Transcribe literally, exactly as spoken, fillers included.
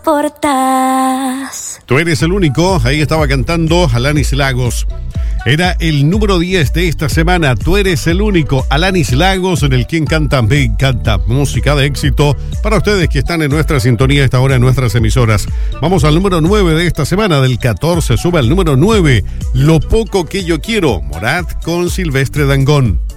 importas. Tú eres el único, ahí estaba cantando Alanis Lagos. Era el número diez de esta semana. Tú eres el único, Alanis Lagos, en el Quien Canta Me Encanta. Música de éxito para ustedes que están en nuestra sintonía a esta hora en nuestras emisoras. Vamos al número nueve de esta semana, del catorce sube al número nueve. Lo poco que yo quiero, Morat con Silvestre Dangond.